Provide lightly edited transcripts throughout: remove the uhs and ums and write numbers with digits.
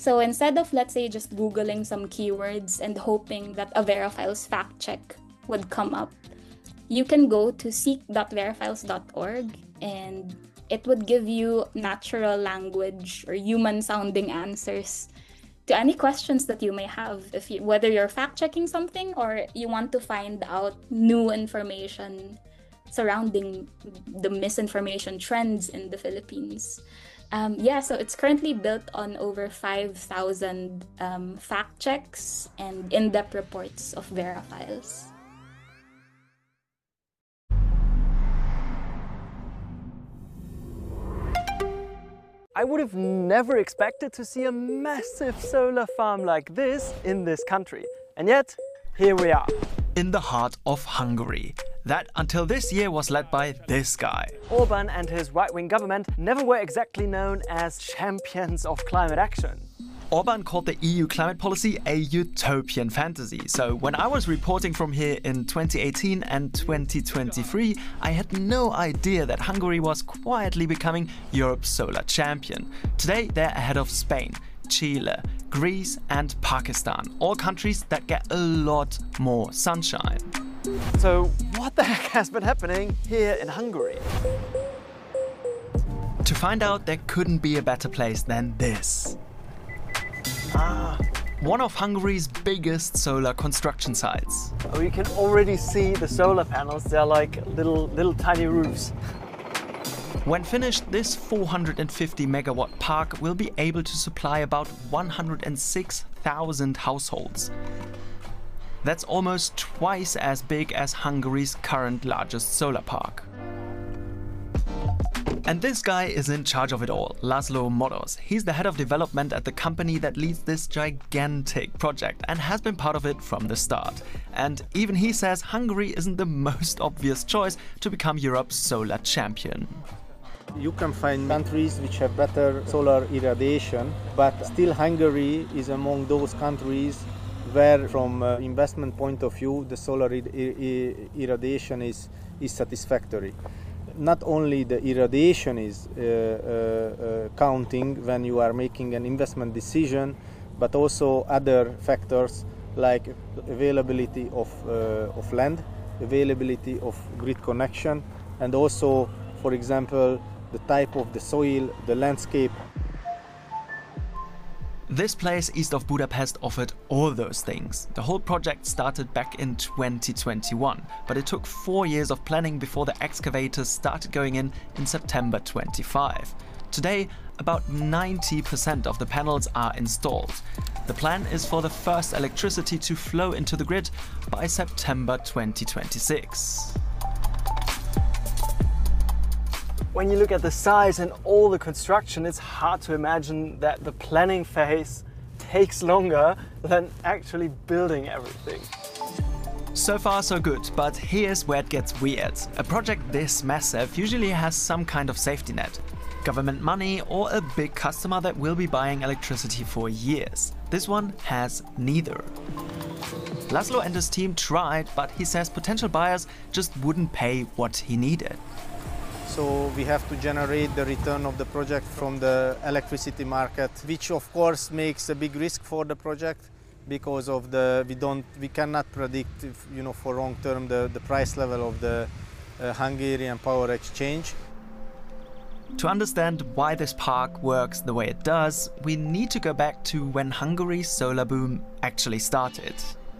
So instead of, let's say, just Googling some keywords and hoping that a Verifiles fact check would come up, you can go to seek.verifiles.org, and it would give you natural language or human sounding answers to any questions that you may have, whether you're fact checking something or you want to find out new information surrounding the misinformation trends in the Philippines. So it's currently built on over 5,000 fact checks and in-depth reports of Verifiles. I would have never expected to see a massive solar farm like this in this country. And yet, here we are. In the heart of Hungary. That, until this year, was led by this guy. Orban and his right-wing government never were exactly known as champions of climate action. Orban called the EU climate policy a utopian fantasy. So when I was reporting from here in 2018 and 2023, I had no idea that Hungary was quietly becoming Europe's solar champion. Today, they're ahead of Spain, Chile, Greece and Pakistan, all countries that get a lot more sunshine. So what the heck has been happening here in Hungary? To find out, there couldn't be a better place than this. One of Hungary's biggest solar construction sites. Oh, you can already see the solar panels. They're like little tiny roofs. When finished, this 450 megawatt park will be able to supply about 106,000 households. That's almost twice as big as Hungary's current largest solar park. And this guy is in charge of it all, Laszlo Modos. He's the head of development at the company that leads this gigantic project and has been part of it from the start. And even he says Hungary isn't the most obvious choice to become Europe's solar champion. You can find countries which have better solar irradiation, but still Hungary is among those countries where, from an investment point of view, the solar irradiation is satisfactory. Not only the irradiation is counting when you are making an investment decision, but also other factors like availability of land, availability of grid connection, and also, for example, the type of the soil, the landscape. This place east of Budapest offered all those things. The whole project started back in 2021, but it took 4 years of planning before the excavators started going in September 25. Today, about 90% of the panels are installed. The plan is for the first electricity to flow into the grid by September 2026. When you look at the size and all the construction, it's hard to imagine that the planning phase takes longer than actually building everything. So far so good, but here's where it gets weird. A project this massive usually has some kind of safety net. Government money or a big customer that will be buying electricity for years. This one has neither. Laszlo and his team tried, but he says potential buyers just wouldn't pay what he needed. So we have to generate the return of the project from the electricity market, which of course makes a big risk for the project because of we cannot predict, for long term the price level of the Hungarian power exchange. To understand why this park works the way it does, we need to go back to when Hungary's solar boom actually started.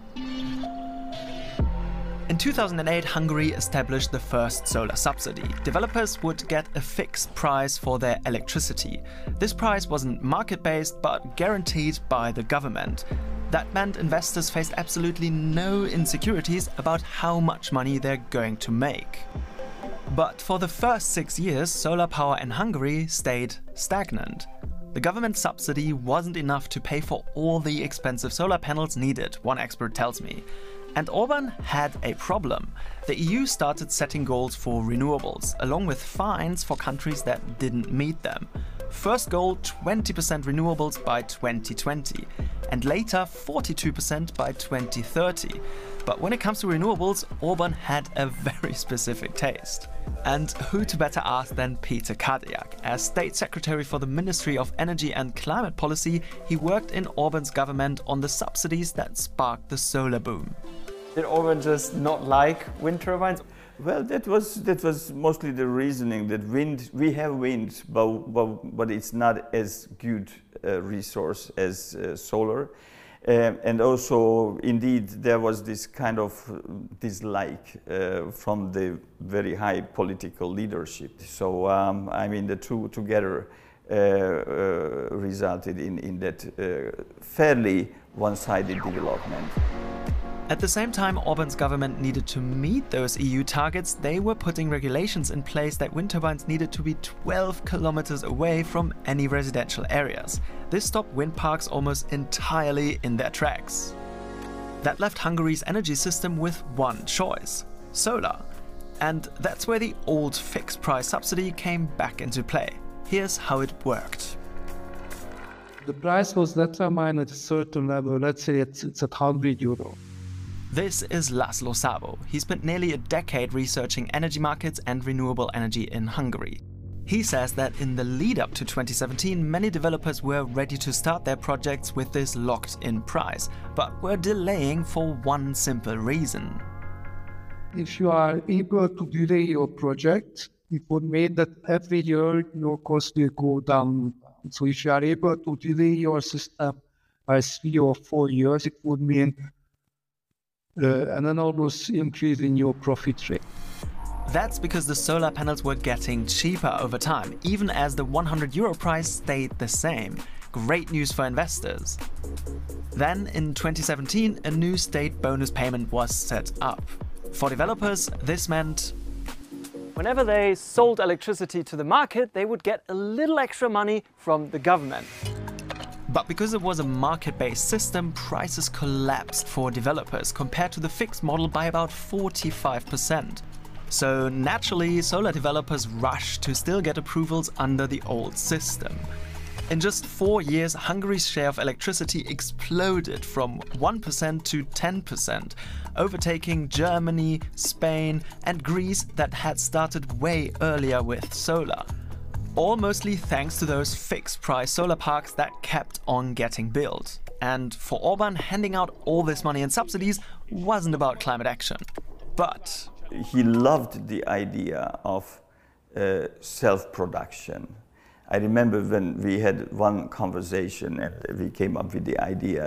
In 2008, Hungary established the first solar subsidy. Developers would get a fixed price for their electricity. This price wasn't market-based, but guaranteed by the government. That meant investors faced absolutely no insecurities about how much money they're going to make. But for the first 6 years, solar power in Hungary stayed stagnant. The government subsidy wasn't enough to pay for all the expensive solar panels needed, one expert tells me. And Orban had a problem. The EU started setting goals for renewables, along with fines for countries that didn't meet them. First goal, 20% renewables by 2020, and later 42% by 2030. But when it comes to renewables, Orban had a very specific taste. And who to better ask than Peter Kadiak? As State Secretary for the Ministry of Energy and Climate Policy, he worked in Orban's government on the subsidies that sparked the solar boom. Did Orban just not like wind turbines? Well, that was mostly the reasoning that we have wind, but it's not as good a resource as solar. And also, indeed, there was this kind of dislike from the very high political leadership. So, I mean, the two together resulted in that fairly one-sided development. At the same time Orban's government needed to meet those EU targets, they were putting regulations in place that wind turbines needed to be 12 kilometers away from any residential areas. This stopped wind parks almost entirely in their tracks. That left Hungary's energy system with one choice: solar. And that's where the old fixed price subsidy came back into play. Here's how it worked. The price was determined at a certain level, let's say it's at €100. This is Laszlo Szabo. He spent nearly a decade researching energy markets and renewable energy in Hungary. He says that in the lead up to 2017, many developers were ready to start their projects with this locked-in price, but were delaying for one simple reason. If you are able to delay your project, it would mean that every year your cost will go down. So if you are able to delay your system by 3 or 4 years, it would mean an enormous increase in your profit rate. That's because the solar panels were getting cheaper over time, even as the €100 price stayed the same. Great news for investors. Then, in 2017, a new state bonus payment was set up. For developers, this meant Whenever they sold electricity to the market, they would get a little extra money from the government. But because it was a market-based system, prices collapsed for developers compared to the fixed model by about 45%. So naturally, solar developers rushed to still get approvals under the old system. In just 4 years, Hungary's share of electricity exploded from 1% to 10%, overtaking Germany, Spain, and Greece that had started way earlier with solar. All mostly thanks to those fixed-price solar parks that kept on getting built. And for Orban, handing out all this money in subsidies wasn't about climate action. But he loved the idea of self-production. I remember when we had one conversation and we came up with the idea,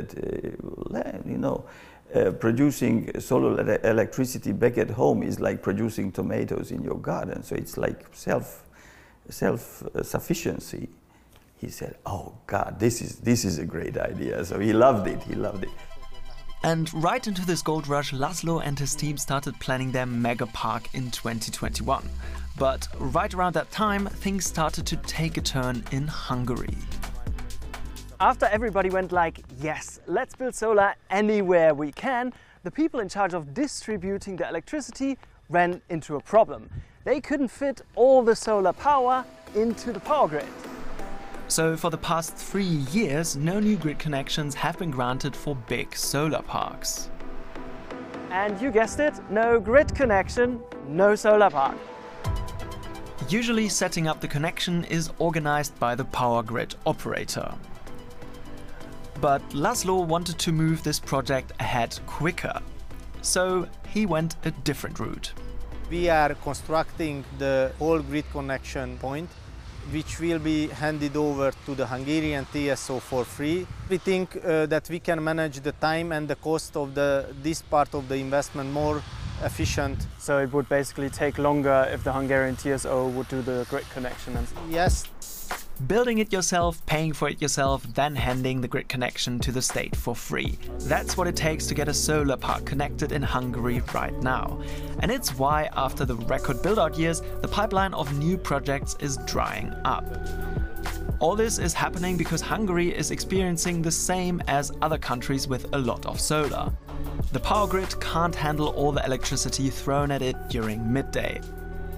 producing solar electricity back at home is like producing tomatoes in your garden. So it's like self-sufficiency. He said, "Oh God, this is a great idea." So he loved it. And right into this gold rush, Laszlo and his team started planning their mega park in 2021. But right around that time, things started to take a turn in Hungary. After everybody went like, yes, let's build solar anywhere we can, the people in charge of distributing the electricity ran into a problem. They couldn't fit all the solar power into the power grid. So for the past 3 years, no new grid connections have been granted for big solar parks. And you guessed it, no grid connection, no solar park. Usually setting up the connection is organized by the power grid operator. But Laszlo wanted to move this project ahead quicker. So he went a different route. We are constructing the whole grid connection point, which will be handed over to the Hungarian TSO for free. We think that we can manage the time and the cost of this part of the investment more efficient. So it would basically take longer if the Hungarian TSO would do the grid connection. Yes. Building it yourself, paying for it yourself, then handing the grid connection to the state for free. That's what it takes to get a solar park connected in Hungary right now. And it's why, after the record build-out years, the pipeline of new projects is drying up. All this is happening because Hungary is experiencing the same as other countries with a lot of solar. The power grid can't handle all the electricity thrown at it during midday.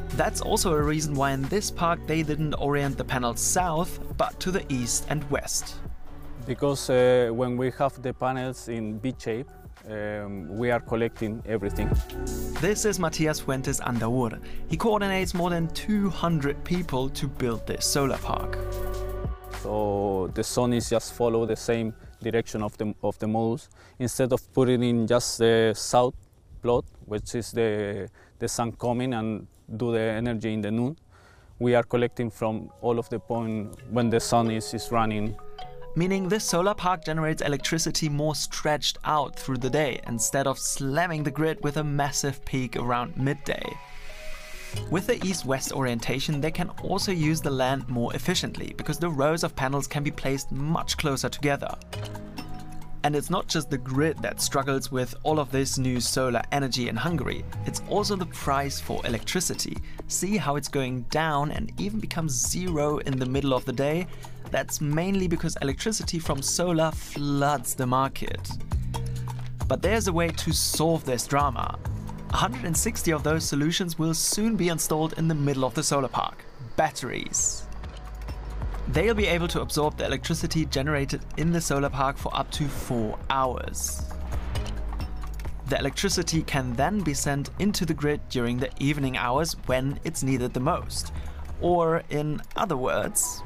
That's also a reason why in this park they didn't orient the panels south, but to the east and west. Because when we have the panels in B shape, we are collecting everything. This is Matías Fuentes Andaur. He coordinates more than 200 people to build this solar park. So the sun is just follow the same direction of the modules. Instead of putting in just the south plot, which is the sun coming and do the energy in the noon, we are collecting from all of the point when the sun is running. Meaning this solar park generates electricity more stretched out through the day instead of slamming the grid with a massive peak around midday. With the east-west orientation, they can also use the land more efficiently because the rows of panels can be placed much closer together. And it's not just the grid that struggles with all of this new solar energy in Hungary, it's also the price for electricity. See how it's going down and even becomes zero in the middle of the day? That's mainly because electricity from solar floods the market. But there's a way to solve this drama. 160 of those solutions will soon be installed in the middle of the solar park. Batteries. They'll be able to absorb the electricity generated in the solar park for up to 4 hours. The electricity can then be sent into the grid during the evening hours when it's needed the most. Or in other words,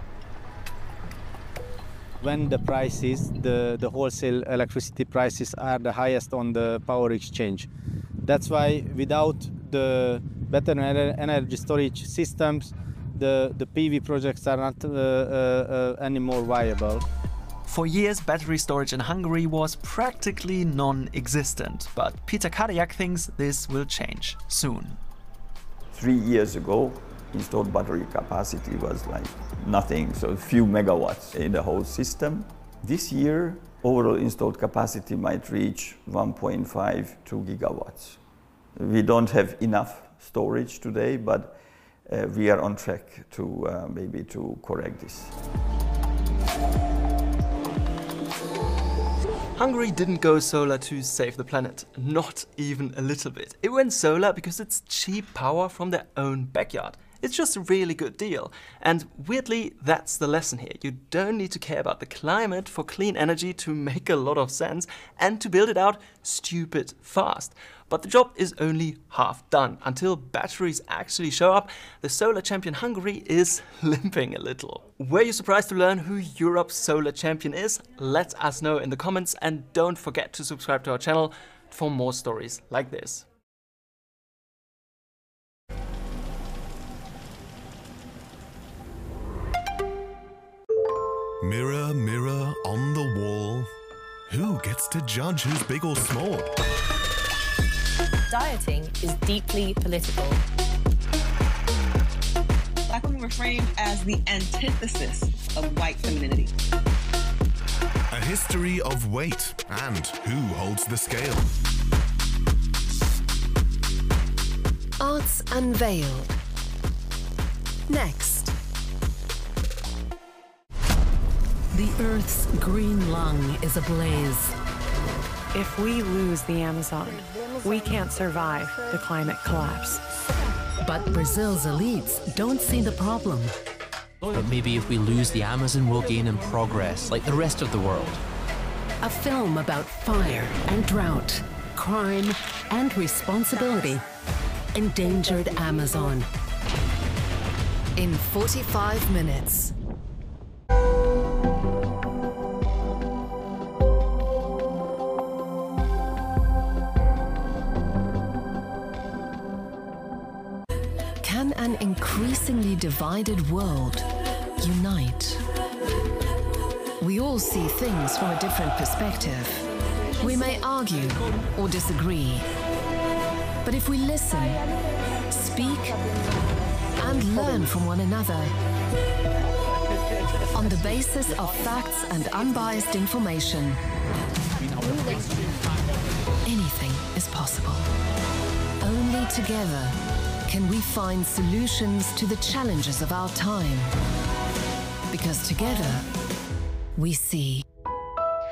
when the prices, the wholesale electricity prices are the highest on the power exchange. That's why without the better energy storage systems, the PV projects are not any more viable. For years, battery storage in Hungary was practically non-existent, but Peter Kadiak thinks this will change soon. 3 years ago, installed battery capacity was like nothing, so a few megawatts in the whole system. This year, overall installed capacity might reach 1.5 to 2 gigawatts. We don't have enough storage today, but we are on track to maybe to correct this. Hungary didn't go solar to save the planet, not even a little bit. It went solar because it's cheap power from their own backyard. It's just a really good deal. And weirdly, that's the lesson here. You don't need to care about the climate for clean energy to make a lot of sense and to build it out stupid fast. But the job is only half done. Until batteries actually show up, the solar champion Hungary is limping a little. Were you surprised to learn who Europe's solar champion is? Let us know in the comments and don't forget to subscribe to our channel for more stories like this. Mirror, mirror on the wall, who gets to judge who's big or small? Dieting is deeply political. Black women were framed as the antithesis of white femininity. A history of weight and who holds the scale. Arts Unveiled. Next. The Earth's green lung is ablaze. If we lose the Amazon, we can't survive the climate collapse. But Brazil's elites don't see the problem. But maybe if we lose the Amazon, we'll gain in progress, like the rest of the world. A film about fire and drought, crime and responsibility. Endangered Amazon. In 45 minutes. Can an increasingly divided world unite? We all see things from a different perspective. We may argue or disagree. But if we listen, speak, and learn from one another, on the basis of facts and unbiased information, anything is possible. Only together can we find solutions to the challenges of our time. Because together, we see.